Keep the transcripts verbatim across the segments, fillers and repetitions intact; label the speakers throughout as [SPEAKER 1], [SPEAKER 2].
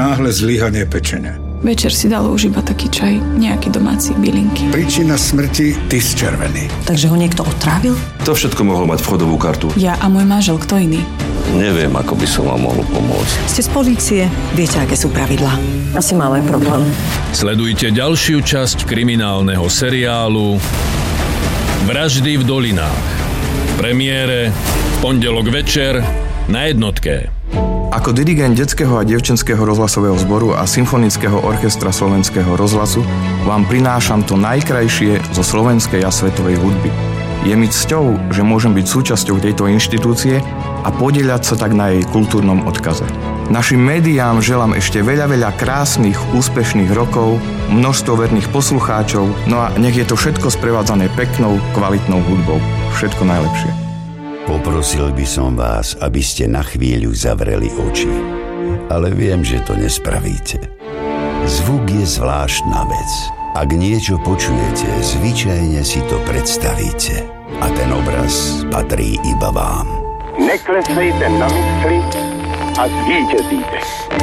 [SPEAKER 1] náhle zlyhanie pečenia.
[SPEAKER 2] Večer si dalo už iba taký čaj, nejaký domáci bylinky.
[SPEAKER 1] Príčina smrti tys červený.
[SPEAKER 3] Takže ho niekto otrávil?
[SPEAKER 4] To všetko mohol mať vchodovú kartu.
[SPEAKER 2] Ja a môj manžel, kto iný?
[SPEAKER 4] Neviem, ako by som vám mohol pomôcť.
[SPEAKER 3] Ste z polície, viete, aké sú pravidlá. Asi máme problém.
[SPEAKER 5] Sledujte ďalšiu časť kriminálneho seriálu Vraždy v dolinách. V premiére v pondelok večer na Jednotke.
[SPEAKER 6] Ako dirigent detského a dievčenského rozhlasového zboru a symfonického orchestra Slovenského rozhlasu vám prinášam to najkrajšie zo slovenskej a svetovej hudby. Je mi cťou, že môžem byť súčasťou tejto inštitúcie a podieľať sa tak na jej kultúrnom odkaze. Našim médiám želám ešte veľa, veľa krásnych, úspešných rokov, množstvo verných poslucháčov, no a nech je to všetko sprevádzané peknou, kvalitnou hudbou. Všetko najlepšie.
[SPEAKER 7] Poprosil by som vás, aby ste na chvíľu zavreli oči. Ale viem, že to nespravíte. Zvuk je zvláštna vec. Ak niečo počujete, zvyčajne si to predstavíte. A ten obraz patrí iba vám.
[SPEAKER 8] Neklesejte na mysli a zvíťazíte.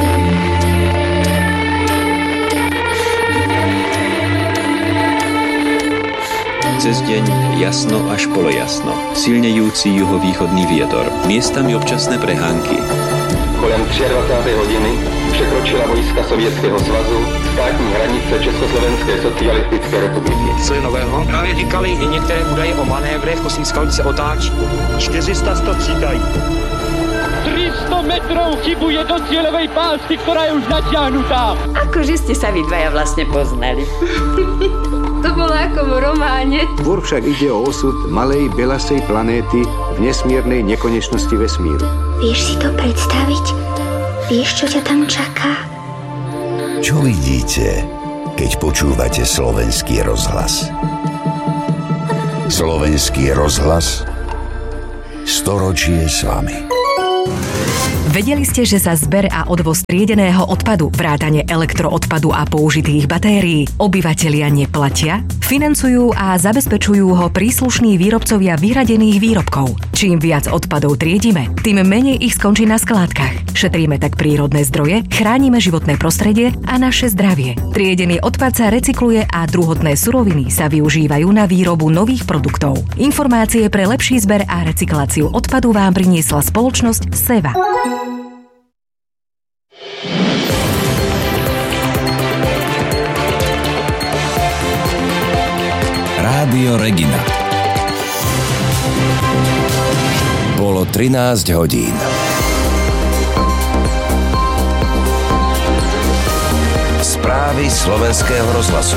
[SPEAKER 9] Cez deň jasno až polojasno. Silnejúci juhovýchodný vietor. Miestami občasné prehánky.
[SPEAKER 10] Kolem dvadsiatej hodiny překročila vojska Sovětského svazu státní hranice Československé socialistické republiky.
[SPEAKER 11] Co je nového? Právě říkali i některé údaje o manévrech, kosmická se otáčí. čtyři sta sto třídají.
[SPEAKER 12] tri sto metrov chybuje do cieľovej pásy, ktorá je už natiahnutá.
[SPEAKER 13] Akože ste sa vy dvaja vlastne poznali. To bolo ako v románe.
[SPEAKER 14] Tvor však ide o osud malej belasej planéty v nesmiernej nekonečnosti vesmíru.
[SPEAKER 15] Vieš si to predstaviť? Vieš, čo ťa tam čaká?
[SPEAKER 7] Čo vidíte, keď počúvate Slovenský rozhlas? Slovenský rozhlas? Storočie s vami.
[SPEAKER 16] Vedeli ste, že za zber a odvoz triedeného odpadu, vrátane elektroodpadu a použitých batérií obyvatelia neplatia? Financujú a zabezpečujú ho príslušní výrobcovia vyhradených výrobkov. Čím viac odpadov triedime, tým menej ich skončí na skládkach. Šetríme tak prírodné zdroje, chránime životné prostredie a naše zdravie. Triedený odpad sa recykluje a druhotné suroviny sa využívajú na výrobu nových produktov. Informácie pre lepší zber a recykláciu odpadu vám priniesla spoločnosť Seva.
[SPEAKER 17] Rádio Regina. Bolo trinásť hodín. Správy Slovenského rozhlasu.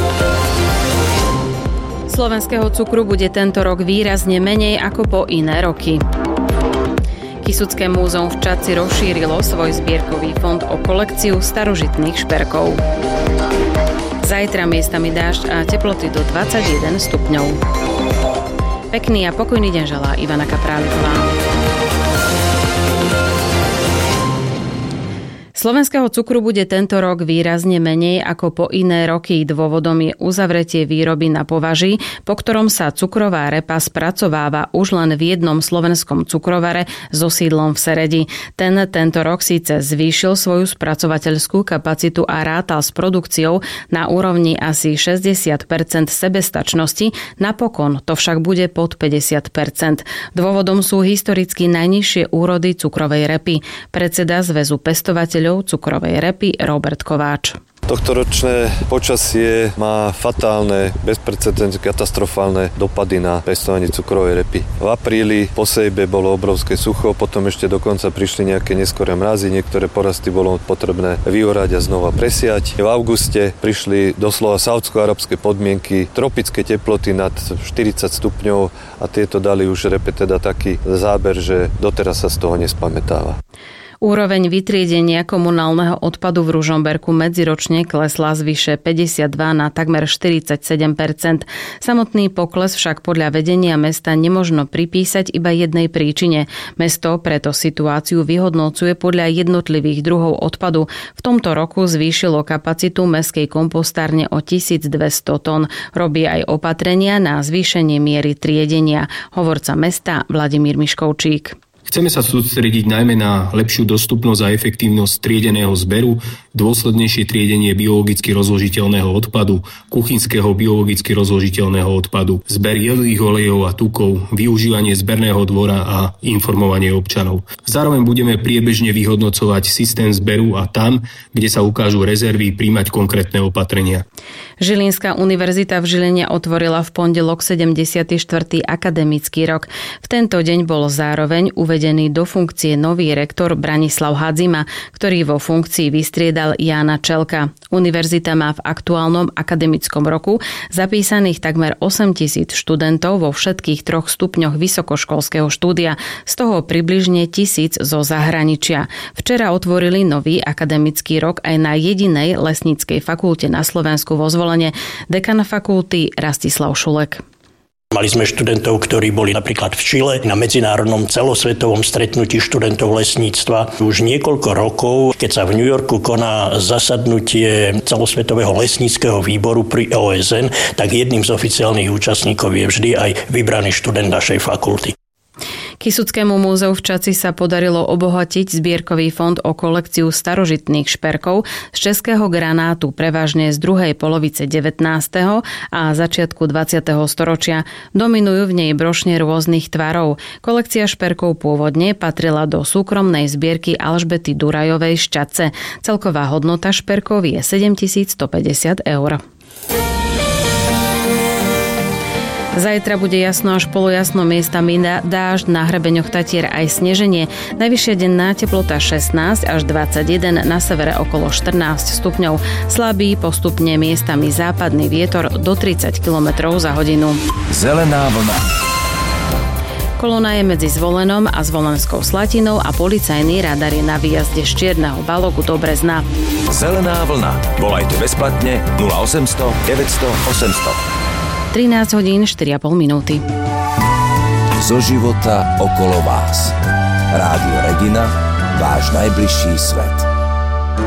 [SPEAKER 18] Slovenského cukru bude tento rok výrazne menej ako po iné roky. Kysucké múzeum v Čadci rozšírilo svoj zbierkový fond o kolekciu starožitných šperkov. Zajtra miestami dážď a teploty do dvadsaťjeden stupňov. Pekný a pokojný deň želá Ivana Kapráliková. Slovenského cukru bude tento rok výrazne menej ako po iné roky. Dôvodom je uzavretie výroby na považí, po ktorom sa cukrová repa spracováva už len v jednom slovenskom cukrovare so sídlom v Seredi. Ten tento rok síce zvýšil svoju spracovateľskú kapacitu a rátal s produkciou na úrovni asi šesťdesiat percent sebestačnosti, napokon to však bude pod päťdesiat percent. Dôvodom sú historicky najnižšie úrody cukrovej repy. Predseda Zväzu pestovateľov cukrovej repy Robert Kováč.
[SPEAKER 19] Tohtoročné počasie má fatálne, bezprecedentné, katastrofálne dopady na pestovanie cukrovej repy. V apríli po sejbe bolo obrovské sucho, potom ešte dokonca prišli nejaké neskoré mrazy, niektoré porasty bolo potrebné vyorať a znova presiať. V auguste prišli doslova saúdsko-arabské podmienky, tropické teploty nad štyridsať stupňov a tieto dali už repe teda taký záber, že doteraz sa z toho nespamätáva.
[SPEAKER 18] Úroveň vytriedenia komunálneho odpadu v Ružomberku medziročne klesla z vyše päťdesiatdva na takmer štyridsaťsedem percent. Samotný pokles však podľa vedenia mesta nemožno pripísať iba jednej príčine. Mesto preto situáciu vyhodnocuje podľa jednotlivých druhov odpadu. V tomto roku zvýšilo kapacitu mestskej kompostárne o tisícdvesto tón. Robí aj opatrenia na zvýšenie miery triedenia. Hovorca mesta Vladimír Miškovčík.
[SPEAKER 20] Chceme sa sústrediť najmä na lepšiu dostupnosť a efektívnosť triedeného zberu, dôslednejšie triedenie biologicky rozložiteľného odpadu, kuchynského biologicky rozložiteľného odpadu, zber jedlých olejov a tukov, využívanie zberného dvora a informovanie občanov. Zároveň budeme priebežne vyhodnocovať systém zberu a tam, kde sa ukážu rezervy, príjmať konkrétne opatrenia.
[SPEAKER 18] Žilinská univerzita v Žiline otvorila v pondelok sedemdesiaty štvrtý akademický rok. V tento deň bol zároveň uvedený do funkcie nový rektor Branislav Hadzima, ktorý vo funkcii vystriedal Jána Čelka. Univerzita má v aktuálnom akademickom roku zapísaných takmer osemtisíc študentov vo všetkých troch stupňoch vysokoškolského štúdia, z toho približne tisíc zo zahraničia. Včera otvorili nový akademický rok aj na jedinej lesníckej fakulte na Slovensku vo Zvolene, dekan fakulty Rastislav Šulek.
[SPEAKER 21] Mali sme študentov, ktorí boli napríklad v Čile na medzinárodnom celosvetovom stretnutí študentov lesníctva. Už niekoľko rokov, keď sa v New Yorku koná zasadnutie celosvetového lesníckeho výboru pri ó es en, tak jedným z oficiálnych účastníkov je vždy aj vybraný študent našej fakulty.
[SPEAKER 18] Kysuckému múzeu v Čaci sa podarilo obohatiť zbierkový fond o kolekciu starožitných šperkov z českého granátu, prevažne z druhej polovice devätnásteho a začiatku dvadsiateho storočia. Dominujú v nej brošne rôznych tvarov. Kolekcia šperkov pôvodne patrila do súkromnej zbierky Alžbety Durajovej z Čadce. Celková hodnota šperkov je sedemtisícstopäťdesiat eur. Zajtra bude jasno až polojasno, miestami dážď, na hrebeňoch Tatier aj sneženie. Najvyššia denná teplota šestnásť až dvadsaťjeden, na severe okolo štrnásť stupňov. Slabý, postupne miestami západný vietor do tridsať kilometrov za hodinu.
[SPEAKER 17] Zelená vlna.
[SPEAKER 18] Kolóna je medzi Zvolenom a Zvolenskou Slatinou a policajný radar je na výjazde z Čierneho Balogu do Brezna.
[SPEAKER 17] Zelená vlna. Volajte bezplatne nula osemsto deväťsto osemsto.
[SPEAKER 18] trinásť hodín štyri a pol minúty.
[SPEAKER 17] Zo života okolo vás. Rádio Regina, váš najbližší svet.